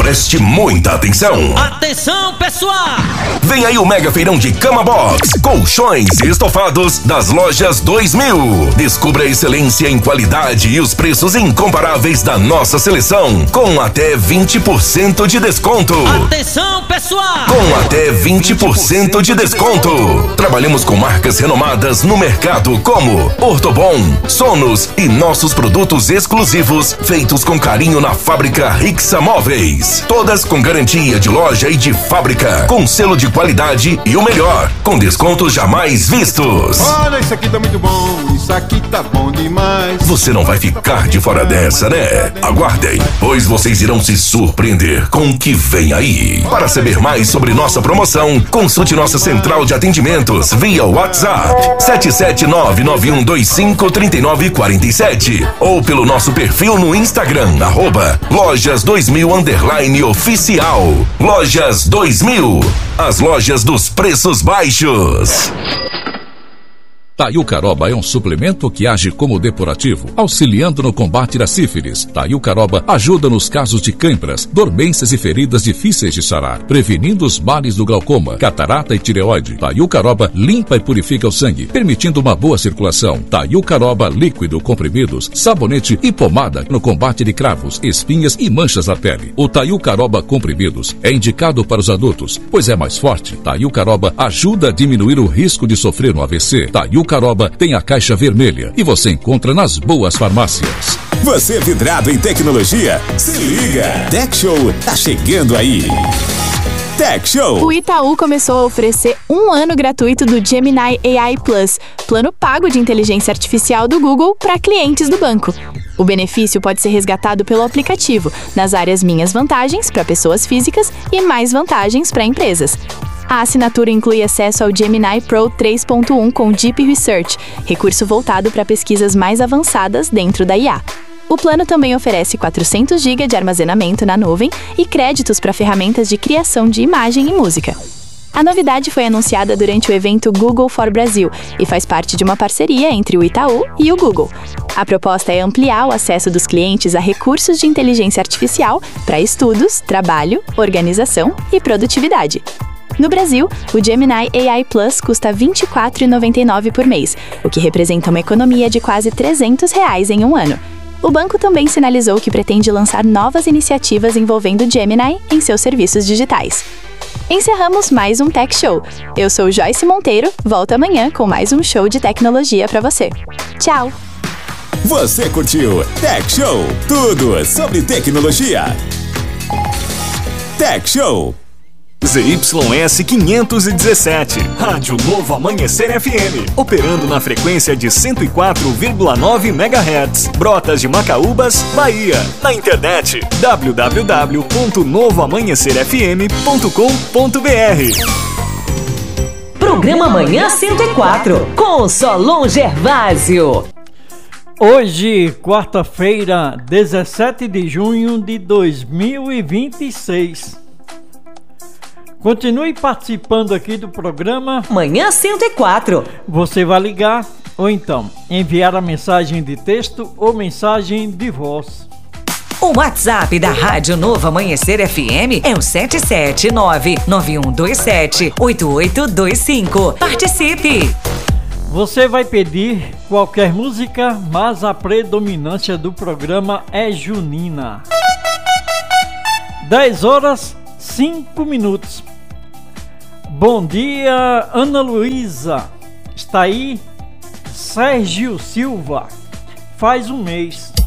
Preste muita atenção. Atenção, pessoal! Vem aí o mega feirão de cama box, colchões e estofados das lojas 2000. Descubra a excelência em qualidade e os preços incomparáveis da nossa seleção, com até 20% de desconto. Atenção, pessoal! Com até 20% de desconto. Trabalhamos com marcas renomadas no mercado como Ortobon, Sonos e nossos produtos exclusivos feitos com carinho na fábrica Rixa Móveis. Todas com garantia de loja e de fábrica, com selo de qualidade e o melhor, com descontos jamais vistos. Olha, isso aqui tá muito bom, isso aqui tá bom demais. Você não vai ficar de fora dessa, né? Aguardem, pois vocês irão se surpreender com o que vem aí. Para saber mais sobre nossa promoção, consulte nossa central de atendimentos via WhatsApp 77991253947 ou pelo nosso perfil no Instagram, @lojas2000_oficial. Lojas 2000, as lojas dos preços baixos. Taiucaroba é um suplemento que age como depurativo, auxiliando no combate da sífilis. Taiucaroba ajuda nos casos de cãibras, dormências e feridas difíceis de sarar, prevenindo os males do glaucoma, catarata e tireoide. Taiucaroba limpa e purifica o sangue, permitindo uma boa circulação. Taiucaroba líquido, comprimidos, sabonete e pomada no combate de cravos, espinhas e manchas na pele. O Taiucaroba comprimidos é indicado para os adultos, pois é mais forte. Taiucaroba ajuda a diminuir o risco de sofrer um AVC. Taiucaroba tem a caixa vermelha e você encontra nas boas farmácias. Você é vidrado em tecnologia? Se liga! Tech Show tá chegando aí! Tech Show! O Itaú começou a oferecer 1 ano gratuito do Gemini AI Plus, plano pago de inteligência artificial do Google para clientes do banco. O benefício pode ser resgatado pelo aplicativo, nas áreas Minhas Vantagens para pessoas físicas e Mais Vantagens para empresas. A assinatura inclui acesso ao Gemini Pro 3.1 com Deep Research, recurso voltado para pesquisas mais avançadas dentro da IA. O plano também oferece 400 GB de armazenamento na nuvem e créditos para ferramentas de criação de imagem e música. A novidade foi anunciada durante o evento Google for Brasil e faz parte de uma parceria entre o Itaú e o Google. A proposta é ampliar o acesso dos clientes a recursos de inteligência artificial para estudos, trabalho, organização e produtividade. No Brasil, o Gemini AI Plus custa R$ 24,99 por mês, o que representa uma economia de quase R$ 300 em 1 ano. O banco também sinalizou que pretende lançar novas iniciativas envolvendo Gemini em seus serviços digitais. Encerramos mais um Tech Show. Eu sou Joyce Monteiro, volto amanhã com mais um show de tecnologia para você. Tchau! Você curtiu Tech Show? Tudo sobre tecnologia. Tech Show. ZYS 517, Rádio Novo Amanhecer FM, operando na frequência de 104,9 MHz, Brotas de Macaúbas, Bahia. Na internet, www.novoamanhecerfm.com.br. Programa Manhã 104, com Solon Gervásio. Hoje, quarta-feira, 17 de junho de 2026. Continue participando aqui do programa Manhã 104. Você vai ligar ou então enviar a mensagem de texto ou mensagem de voz. O WhatsApp da Rádio Novo Amanhecer FM é o 77991278825. Participe! Você vai pedir qualquer música, mas a predominância do programa é junina. 10 horas 5 minutos. Bom dia, Ana Luísa. Está aí? Sérgio Silva. Faz um mês.